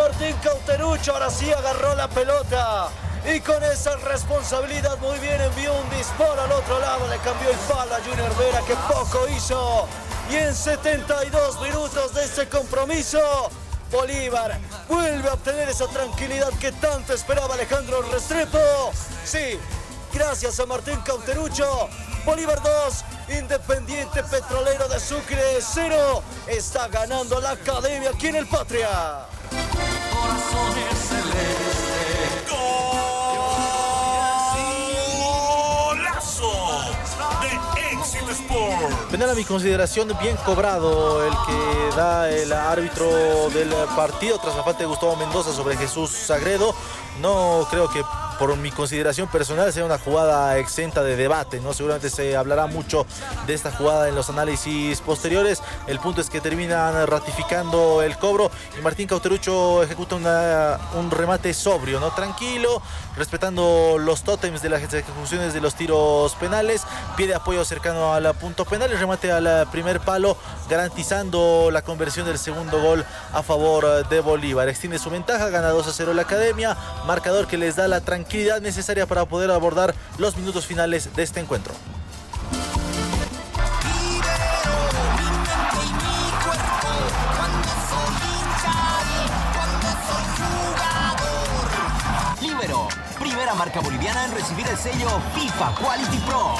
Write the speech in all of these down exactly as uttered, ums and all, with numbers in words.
Martín Cauterucho, ahora sí agarró la pelota. Y con esa responsabilidad muy bien envió un disparo al otro lado. Le cambió el palo a Junior Vera, que poco hizo. Y en setenta y dos minutos de este compromiso, Bolívar vuelve a obtener esa tranquilidad que tanto esperaba Alejandro Restrepo. Sí, gracias a Martín Cauterucho. Bolívar dos, Independiente Petrolero de Sucre cero. Está ganando la Academia aquí en el Patria. Corazones celestes. ¡Golazo de Éxito Sport! Penal a mi consideración bien cobrado el que da el árbitro del partido tras la falta de Gustavo Mendoza sobre Jesús Sagredo. No creo que por mi consideración personal sea una jugada exenta de debate, ¿no? Seguramente se hablará mucho de esta jugada en los análisis posteriores. El punto es que terminan ratificando el cobro y Martín Cauterucho ejecuta una, un remate sobrio, ¿no? Tranquilo, respetando los tótems de las ejecuciones de los tiros penales, pide apoyo cercano al punto penal y remate al primer palo, garantizando la conversión del segundo gol a favor de Bolívar. Extiende su ventaja, gana dos a cero la Academia, marcador que les da la tranquilidad necesaria para poder abordar los minutos finales de este encuentro. Libero, primera marca boliviana en recibir el sello FIFA Quality Pro.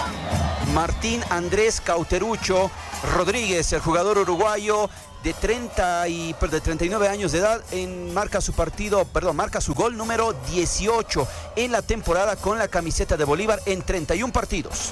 Martín Andrés Cauterucho Rodríguez, el jugador uruguayo de, treinta y, de treinta y nueve años de edad, en, marca su partido, perdón, marca su gol número dieciocho en la temporada con la camiseta de Bolívar en treinta y uno partidos.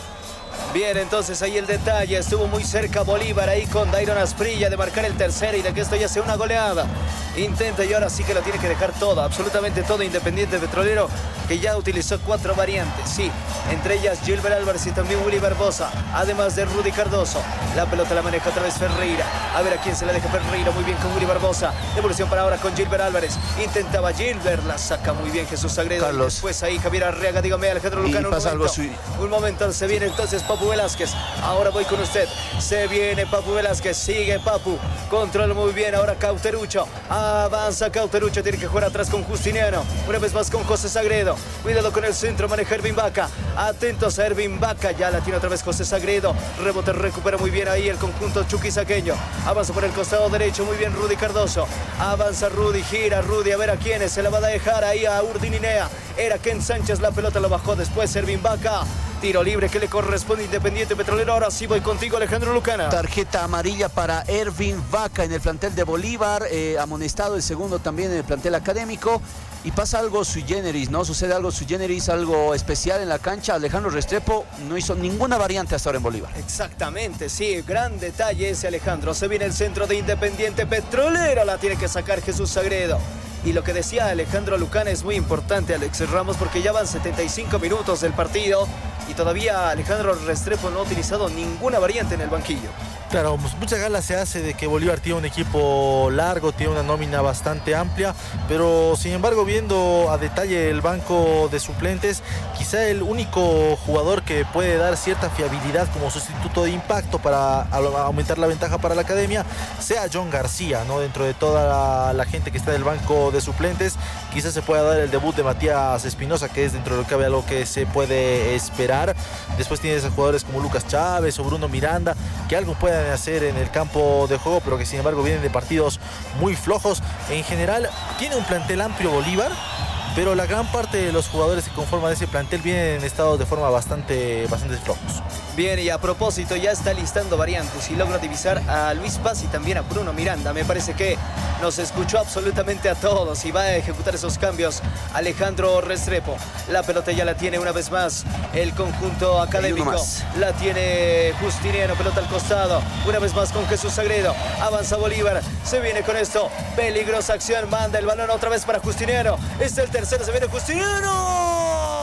Bien, entonces ahí el detalle, estuvo muy cerca Bolívar ahí con Dairon Asprilla de marcar el tercero y de que esto ya sea una goleada. Intenta y ahora sí que lo tiene que dejar todo, absolutamente todo Independiente Petrolero, que ya utilizó cuatro variantes, sí, entre ellas Gilbert Álvarez y también Willy Barbosa, además de Rudy Cardoso. La pelota la maneja otra vez Ferreira, a ver a quién se la deja Ferreira, muy bien con Willy Barbosa, devolución para ahora con Gilbert Álvarez, intentaba Gilbert, la saca muy bien Jesús Sagredo. Carlos. Después ahí Javier Arriaga, dígame Alejandro Lucano, un momento, su... un momento, se viene entonces Papu Velázquez, ahora voy con usted, se viene Papu Velázquez, sigue Papu, controla muy bien ahora Cauterucho, avanza Cauterucho, tiene que jugar atrás con Justiniano, una vez más con José Sagredo, cuidado con el centro, maneja Ervin Vaca, atentos a Ervin Vaca, ya la tiene otra vez José Sagredo, rebote, recupera muy bien ahí el conjunto chuquisaqueño, avanza por el costado derecho, muy bien Rudy Cardoso, avanza Rudy, gira Rudy, a ver a quiénes, se la va a dejar ahí a Urdininea, era Ken Sánchez, la pelota lo bajó después Ervin Vaca. Tiro libre que le corresponde a Independiente Petrolero. Ahora sí voy contigo, Alejandro Lucana. Tarjeta amarilla para Ervin Vaca en el plantel de Bolívar. Eh, amonestado el segundo también en el plantel académico. Y pasa algo sui generis, ¿no? Sucede algo sui generis, algo especial en la cancha. Alejandro Restrepo no hizo ninguna variante hasta ahora en Bolívar. Exactamente, sí. Gran detalle ese, Alejandro. Se viene el centro de Independiente Petrolero. La tiene que sacar Jesús Sagredo. Y lo que decía Alejandro Lucana es muy importante, Alex Ramos, porque ya van setenta y cinco minutos del partido y todavía Alejandro Restrepo no ha utilizado ninguna variante en el banquillo. Claro, mucha gala se hace de que Bolívar tiene un equipo largo, tiene una nómina bastante amplia, pero sin embargo viendo a detalle el banco de suplentes, quizá el único jugador que puede dar cierta fiabilidad como sustituto de impacto para aumentar la ventaja para la Academia sea John García, ¿no? Dentro de toda la, la gente que está del banco de suplentes, quizás se pueda dar el debut de Matías Espinosa, que es dentro de lo que cabe algo que se puede esperar. Después tienes a jugadores como Lucas Chávez o Bruno Miranda, que algo pueden hacer en el campo de juego, pero que sin embargo vienen de partidos muy flojos. En general tiene un plantel amplio Bolívar, pero la gran parte de los jugadores que conforman ese plantel vienen en estado de forma bastante, bastante flojos. Bien, y a propósito, ya está listando variantes y logra divisar a Luis Paz y también a Bruno Miranda. Me parece que nos escuchó absolutamente a todos y va a ejecutar esos cambios Alejandro Restrepo. La pelota ya la tiene una vez más el conjunto académico. La tiene Justiniano, pelota al costado. Una vez más con Jesús Sagredo. Avanza Bolívar, se viene con esto. Peligrosa acción, manda el balón otra vez para Justiniano. Es el tercero, se viene Justiniano.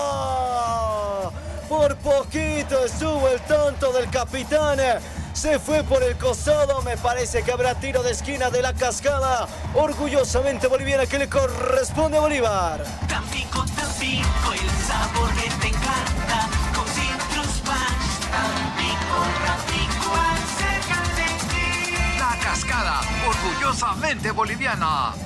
Por poquito estuvo el tonto del capitán. Se fue por el costado. Me parece que habrá tiro de esquina de la Cascada. Orgullosamente boliviana que le corresponde a Bolívar. Tampico, Tampico, el sabor que te encanta. Con Citrus Punch. Tampico, Tampico, al cerca de ti. La Cascada, orgullosamente boliviana.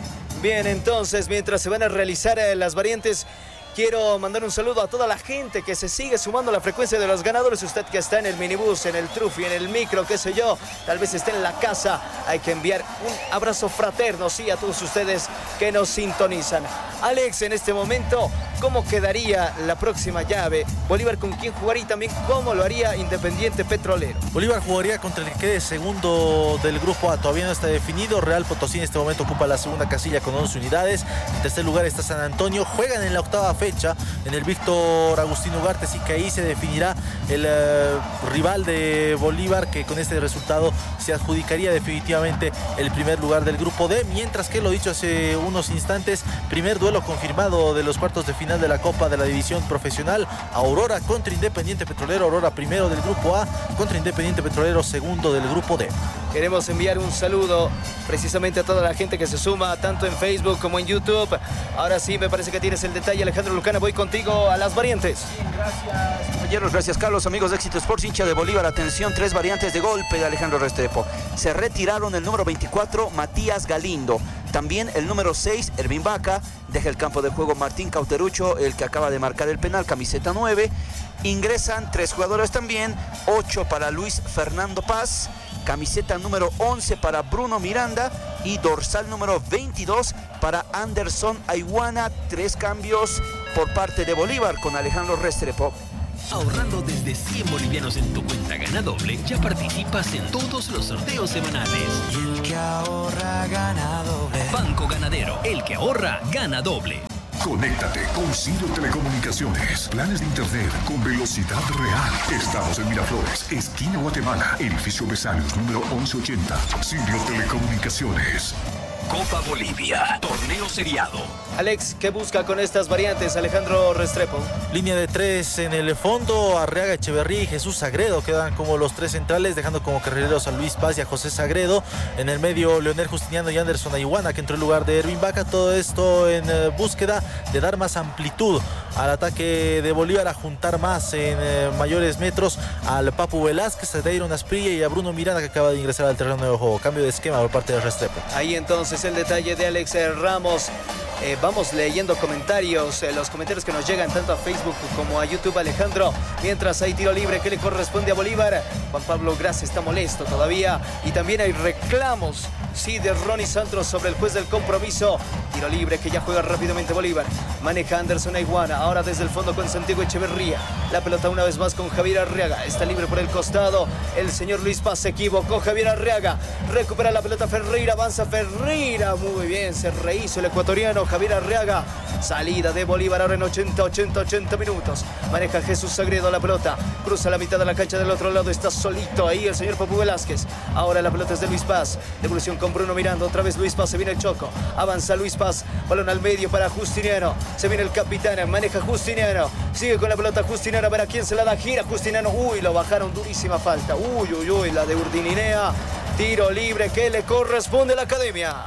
Bien, entonces, mientras se van a realizar eh, las variantes, quiero mandar un saludo a toda la gente que se sigue sumando a la frecuencia de los ganadores. Usted que está en el minibús, en el trufi, en el micro, qué sé yo, tal vez esté en la casa. Hay que enviar un abrazo fraterno, sí, a todos ustedes que nos sintonizan. Alex, en este momento, ¿cómo quedaría la próxima llave? Bolívar, ¿con quién jugaría y también cómo lo haría Independiente Petrolero? Bolívar jugaría contra el que quede segundo del grupo A. Todavía no está definido. Real Potosí en este momento ocupa la segunda casilla con once unidades. En tercer lugar está San Antonio. Juegan en la octava fecha en el Víctor Agustín Ugarte, así que ahí se definirá el uh, rival de Bolívar, que con este resultado se adjudicaría definitivamente el primer lugar del grupo D, mientras que, lo dicho hace unos instantes, primer duelo confirmado de los cuartos de final de la Copa de la División Profesional: Aurora contra Independiente Petrolero. Aurora primero del grupo A contra Independiente Petrolero segundo del grupo D. Queremos enviar un saludo precisamente a toda la gente que se suma tanto en Facebook como en YouTube. Ahora sí, me parece que tienes el detalle, Alejandro Lucana. Voy contigo a las variantes. Bien, gracias, compañeros. Gracias, Carlos. Amigos de Éxito Sports, hincha de Bolívar. Atención, tres variantes de golpe de Alejandro Restrepo. Se retiraron el número veinticuatro, Matías Galindo. También el número seis, Ervin Vaca. Deja el campo de juego Martín Cauterucho, el que acaba de marcar el penal, camiseta nueve. Ingresan tres jugadores también. ocho para Luis Fernando Paz. Camiseta número once para Bruno Miranda y dorsal número veintidós para Anderson Ayguana. Tres cambios por parte de Bolívar con Alejandro Restrepo. Ahorrando desde cien bolivianos en tu cuenta Gana Doble, ya participas en todos los sorteos semanales. Y el que ahorra gana doble. Banco Ganadero, el que ahorra gana doble. Conéctate con Sirio Telecomunicaciones. Planes de internet con velocidad real. Estamos en Miraflores, esquina Guatemala, edificio Besalios, número once ochenta. Sirio Telecomunicaciones. Copa Bolivia, torneo seriado. Alex, ¿qué busca con estas variantes Alejandro Restrepo? Línea de tres en el fondo: Arriaga, Echeverría y Jesús Sagredo quedan como los tres centrales, dejando como carrileros a Luis Paz y a José Sagredo. En el medio, Leonel Justiniano y Anderson Ayguana, que entró en lugar de Ervin Vaca. Todo esto en eh, búsqueda de dar más amplitud al ataque de Bolívar, a juntar más en eh, mayores metros al Papu Velázquez, a Dairon Asprilla y a Bruno Miranda, que acaba de ingresar al terreno de juego. Cambio de esquema por parte de Restrepo. Ahí entonces el detalle de Alex Ramos. Eh, vamos leyendo comentarios, eh, los comentarios que nos llegan tanto a Facebook como a YouTube, Alejandro. Mientras hay tiro libre que le corresponde a Bolívar. Juan Pablo Gracia está molesto todavía. Y también hay reclamos, sí, de Ronnie Santos sobre el juez del compromiso. Tiro libre que ya juega rápidamente Bolívar. Maneja Anderson Ayguana. Ahora desde el fondo con Santiago Echeverría. La pelota una vez más con Javier Arriaga. Está libre por el costado. El señor Luis Paz se equivocó. Javier Arriaga recupera la pelota Ferreira. Avanza Ferreira. Muy bien, se rehizo el ecuatoriano Javier Arriaga. Salida de Bolívar ahora en ochenta, ochenta, ochenta minutos. Maneja Jesús Sagredo la pelota. Cruza la mitad de la cancha del otro lado. Está solito ahí el señor Papu Velázquez. Ahora la pelota es de Luis Paz. Devolución con Bruno Miranda. Otra vez Luis Paz. Se viene el Choco. Avanza Luis Paz. Balón al medio para Justiniano. Se viene el capitán. Maneja Justiniano. Sigue con la pelota Justiniano. A ver a quién se la da. Gira Justiniano. Uy, lo bajaron. Durísima falta. Uy, uy, uy. La de Urdininea. Tiro libre que le corresponde a la academia.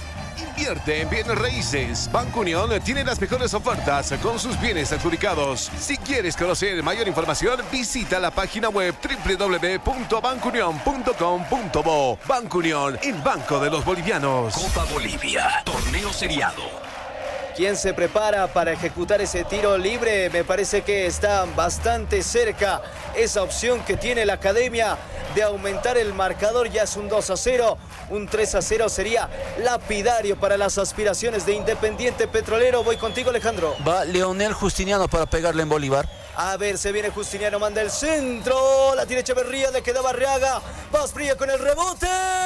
Invierte en bienes raíces. Banco Unión tiene las mejores ofertas con sus bienes adjudicados. Si quieres conocer mayor información, visita la página web doble u doble u doble u punto banco unión punto com punto bo. Banco Unión, el banco de los bolivianos. Copa Bolivia, torneo seriado. ¿Quién se prepara para ejecutar ese tiro libre? Me parece que está bastante cerca esa opción que tiene la academia de aumentar el marcador. Ya es un dos a cero, un tres a cero sería lapidario para las aspiraciones de Independiente Petrolero. Voy contigo, Alejandro. Va Leonel Justiniano para pegarle en Bolívar. A ver, se viene Justiniano, manda el centro, la tiene Echeverría, le quedaba Arriaga, Paz Fría con el rebote,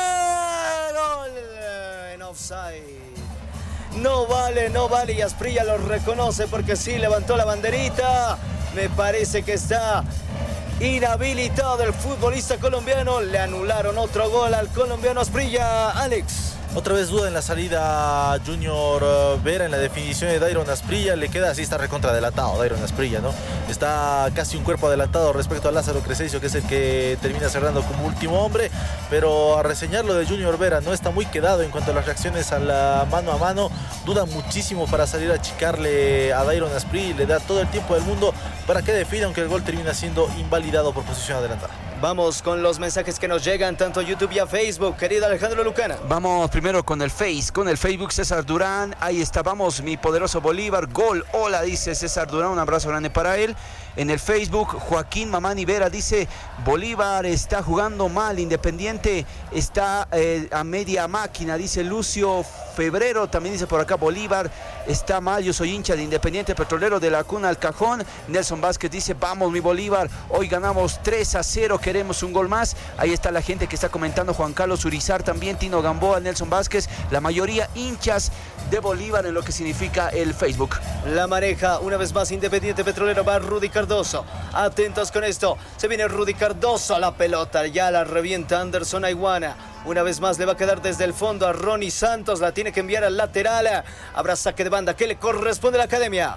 gol en offside. No vale, no vale, y Asprilla lo reconoce porque sí levantó la banderita. Me parece que está inhabilitado el futbolista colombiano. Le anularon otro gol al colombiano Asprilla. Alex. Otra vez duda en la salida Junior Vera, en la definición de Dairon Asprilla. Le queda así, está recontra adelantado Dairon Asprilla, ¿no? Está casi un cuerpo adelantado respecto a Lázaro Crescencio, que es el que termina cerrando como último hombre. Pero a reseñar lo de Junior Vera, no está muy quedado en cuanto a las reacciones a la mano a mano. Duda muchísimo para salir a achicarle a Dairon Asprilla y le da todo el tiempo del mundo para que defina, aunque el gol termina siendo invalidado por posición adelantada. Vamos con los mensajes que nos llegan tanto a YouTube y a Facebook, querido Alejandro Lucana. Vamos primero con el Face, con el Facebook. César Durán, ahí está, vamos, mi poderoso Bolívar, gol, hola, dice César Durán, un abrazo grande para él. En el Facebook, Joaquín Mamani Vera dice, Bolívar está jugando mal, Independiente está eh, a media máquina, dice Lucio Febrero, también dice por acá, Bolívar está mal, yo soy hincha de Independiente Petrolero de la cuna al cajón. Nelson Vázquez dice, vamos mi Bolívar, hoy ganamos tres a cero, queremos un gol más. Ahí está la gente que está comentando, Juan Carlos Urizar también, Tino Gamboa, Nelson Vázquez, la mayoría hinchas de Bolívar en lo que significa el Facebook. La maneja una vez más Independiente Petrolero, va Rudy Cardoso, atentos con esto, se viene Rudy Cardoso, la pelota ya la revienta Anderson Aiguana. Una vez más le va a quedar desde el fondo a Ronnie Santos, la tiene que enviar al lateral. Habrá saque de banda que le corresponde a la academia.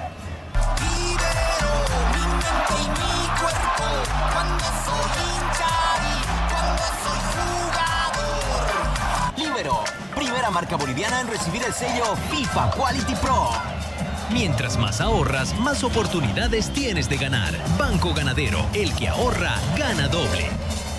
Libero, primera marca boliviana en recibir el sello FIFA Quality Pro. Mientras más ahorras, más oportunidades tienes de ganar. Banco Ganadero, el que ahorra, gana doble.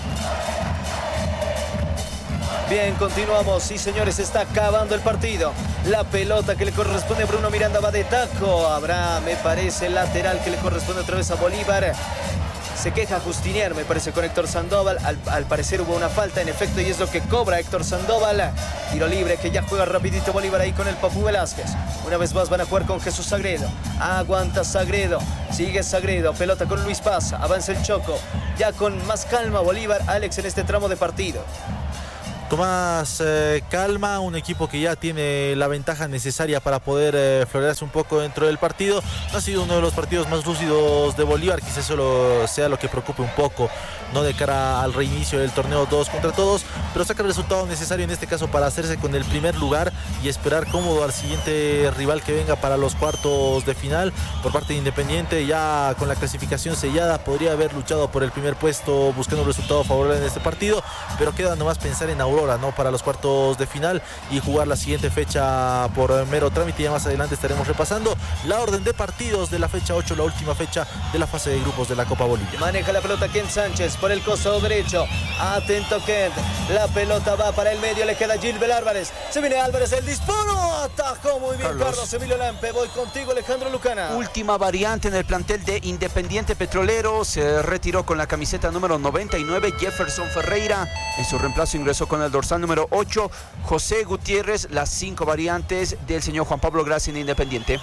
Bien, continuamos. Sí, señores, está acabando el partido. La pelota que le corresponde a Bruno Miranda va de taco. Habrá, me parece, lateral que le corresponde otra vez a Bolívar. Se queja Justiniano, me parece, con Héctor Sandoval. Al, al parecer hubo una falta, en efecto, y es lo que cobra Héctor Sandoval. Tiro libre que ya juega rapidito Bolívar ahí con el Papu Velázquez. Una vez más van a jugar con Jesús Sagredo. Aguanta Sagredo. Sigue Sagredo. Pelota con Luis Paz. Avanza el Choco. Ya con más calma Bolívar, Alex, en este tramo de partido. Tomás eh, calma, un equipo que ya tiene la ventaja necesaria para poder eh, florearse un poco dentro del partido. No ha sido uno de los partidos más lúcidos de Bolívar, quizás solo sea lo que preocupe un poco, no de cara al reinicio del torneo todos contra todos, pero saca el resultado necesario en este caso para hacerse con el primer lugar y esperar cómodo al siguiente rival que venga para los cuartos de final. Por parte de Independiente, ya con la clasificación sellada, podría haber luchado por el primer puesto buscando un resultado favorable en este partido, pero queda nomás pensar en Aurora, ¿no?, para los cuartos de final y jugar la siguiente fecha por mero trámite. Ya más adelante estaremos repasando la orden de partidos de la fecha ocho, la última fecha de la fase de grupos de la Copa Bolivia. Maneja la pelota Kent Sánchez por el costado derecho. Atento Kent, la pelota va para el medio, le queda Gilbert Álvarez. Se viene Álvarez, el disparo, atajó muy bien Carlos, Carlos Emilio Lampe. Voy contigo, Alejandro Lucana. Última variante en el plantel de Independiente Petrolero, se retiró con la camiseta número noventa y nueve Jefferson Ferreira. En su reemplazo ingresó con el dorsal número ocho José Gutiérrez. Las cinco variantes del señor Juan Pablo Gracia en Independiente.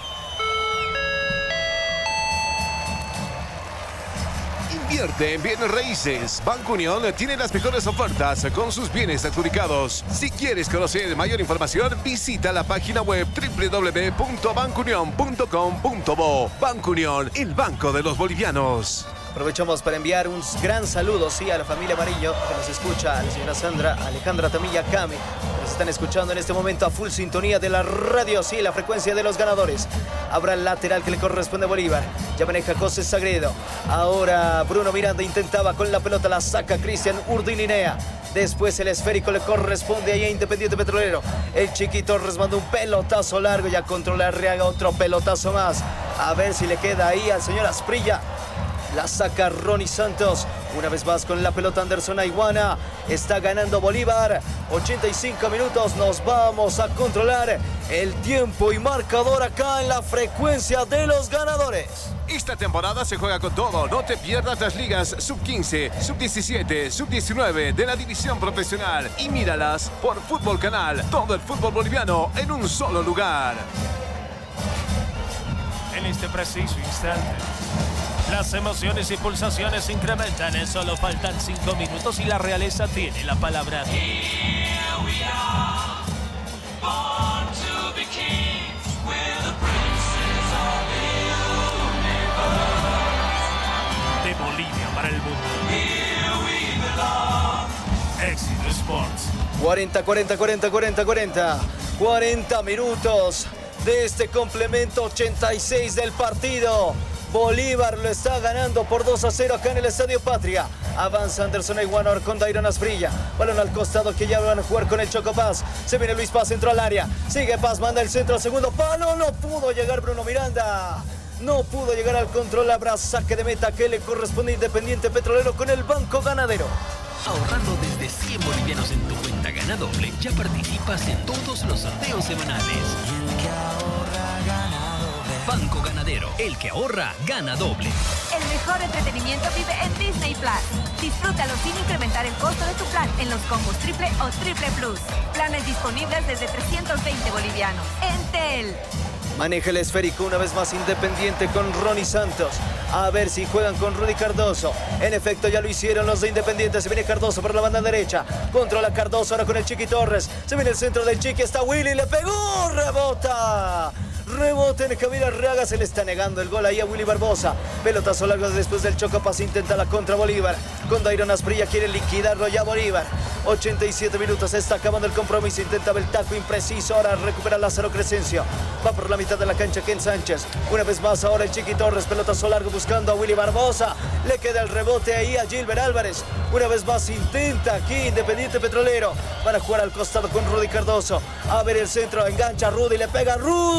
Invierte en bienes raíces. Banco Unión tiene las mejores ofertas con sus bienes adjudicados. Si quieres conocer mayor información, visita la página web doble u doble u doble u punto banco unión punto com punto bo. Banco Unión, el banco de los bolivianos. Aprovechamos para enviar un gran saludo, sí, a la familia Amarillo que nos escucha, a la señora Sandra, a Alejandra Tamilla Cami, que nos están escuchando en este momento a full sintonía de la radio, sí, la frecuencia de los ganadores. Habrá el lateral que le corresponde a Bolívar, ya maneja José Sagredo. Ahora Bruno Miranda intentaba con la pelota, la saca Cristian Urdilinea. Después el esférico le corresponde ahí a Independiente Petrolero. El Chiqui Torres manda un pelotazo largo, ya controla Arriaga, otro pelotazo más. A ver si le queda ahí al señor Asprilla. La saca Ronnie Santos. Una vez más con la pelota Anderson Aiguana. Está ganando Bolívar. ochenta y cinco minutos. Nos vamos a controlar el tiempo y marcador acá en la frecuencia de los ganadores. Esta temporada se juega con todo. No te pierdas las ligas sub quince, sub diecisiete, sub diecinueve de la división profesional. Y míralas por Fútbol Canal. Todo el fútbol boliviano en un solo lugar. En este preciso instante, las emociones y pulsaciones se incrementan. En solo faltan cinco minutos y la realeza tiene la palabra. De Bolivia para el mundo. Éxito Sports. cuarenta, cuarenta, cuarenta, cuarenta, cuarenta. cuarenta minutos de este complemento ochenta y seis del partido. Bolívar lo está ganando por dos a cero acá en el Estadio Patria. Avanza Anderson Aiguana con Dairon Asprilla. Balón al costado que ya van a jugar con el Choco Paz. Se viene Luis Paz, entró al área. Sigue Paz, manda el centro al segundo palo. No pudo llegar Bruno Miranda. No pudo llegar al control. Habrá saque de meta que le corresponde a Independiente Petrolero con el Banco Ganadero. Ahorrando desde cien bolivianos en tu cuenta Gana Doble, ya participas en todos los sorteos semanales. Banco Ganadero, el que ahorra, gana doble. El mejor entretenimiento vive en Disney Plus. Disfrútalo sin incrementar el costo de tu plan en los combos triple o triple plus. Planes disponibles desde trescientos veinte bolivianos. Entel. Maneja el esférico una vez más Independiente con Ronnie Santos. A ver si juegan con Rudy Cardoso. En efecto, ya lo hicieron los de Independiente. Se viene Cardoso por la banda derecha. Controla Cardoso ahora con el Chiqui Torres. Se viene el centro del Chiqui. Está Willy. Le pegó. Rebota. Rebote en Camila Arriaga. Se le está negando el gol ahí a Willy Barbosa. Pelotazo largo después del Chocopaz. Intenta la contra Bolívar. Con Dairon Asprilla quiere liquidarlo ya Bolívar. ochenta y siete minutos. Se está acabando el compromiso. Intenta el taco impreciso. Ahora recupera Lázaro Crescencio. Va por la mitad de la cancha Ken Sánchez. Una vez más ahora el Chiqui Torres. Pelotazo largo buscando a Willy Barbosa. Le queda el rebote ahí a Gilbert Álvarez. Una vez más intenta aquí Independiente Petrolero. Van a jugar al costado con Rudy Cardoso. A ver el centro. Engancha Rudy. Le pega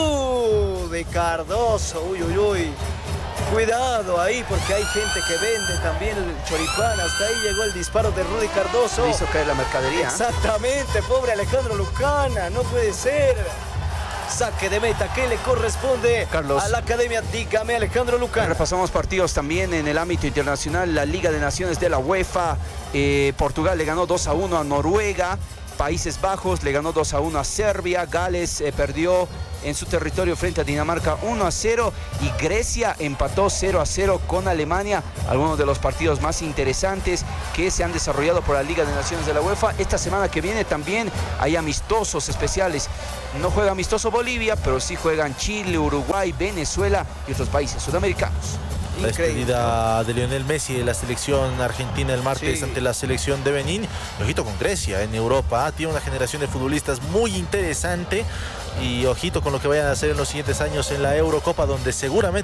Rudy Cardoso. Uy, uy, uy. Cuidado ahí porque hay gente que vende también el choripán. Hasta ahí llegó el disparo de Rudy Cardoso. Le hizo caer la mercadería. Exactamente, pobre Alejandro Lucana. No puede ser. Saque de meta que le corresponde Carlos, a la academia. Dígame, Alejandro Lucana. Repasamos partidos también en el ámbito internacional. La Liga de Naciones de la UEFA. Eh, Portugal le ganó dos a uno a Noruega. Países Bajos le ganó dos a uno a Serbia. Gales eh, perdió en su territorio frente a Dinamarca uno a cero. Y Grecia empató cero a cero con Alemania. Algunos de los partidos más interesantes que se han desarrollado por la Liga de Naciones de la UEFA. Esta semana que viene también hay amistosos especiales. No juega amistoso Bolivia, pero sí juegan Chile, Uruguay, Venezuela y otros países sudamericanos. La despedida de Lionel Messi de la selección argentina el martes sí. ante la selección de Benín. Y ojito con Grecia en Europa. Tiene una generación de futbolistas muy interesante. Y ojito con lo que vayan a hacer en los siguientes años en la Eurocopa, donde seguramente